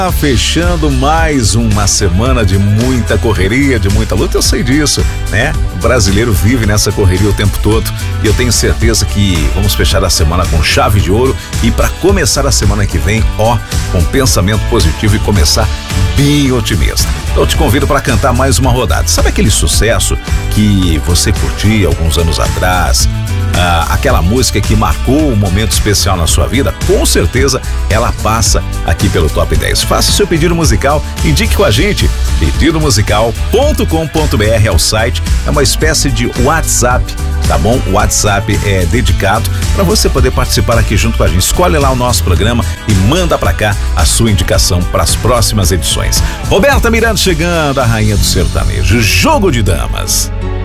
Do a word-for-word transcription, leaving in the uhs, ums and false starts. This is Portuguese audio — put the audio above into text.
Fechando mais uma semana de muita correria, de muita luta, eu sei disso, né? O brasileiro vive nessa correria o tempo todo e eu tenho certeza que vamos fechar a semana com chave de ouro e para começar a semana que vem, ó, com pensamento positivo e começar bem otimista. Eu te convido para cantar mais uma rodada. Sabe aquele sucesso que você curtia alguns anos atrás? Ah, aquela música que marcou um momento especial na sua vida? Com certeza ela passa aqui pelo Top dez. Faça o seu pedido musical, indique com a gente. pedido musical ponto com ponto br é o site, é uma espécie de WhatsApp, tá bom? O WhatsApp é dedicado para você poder participar aqui junto com a gente. Escolhe lá o nosso programa e manda para cá a sua indicação para as próximas edições. Roberta Miranda chegando, a rainha do sertanejo, Jogo de Damas.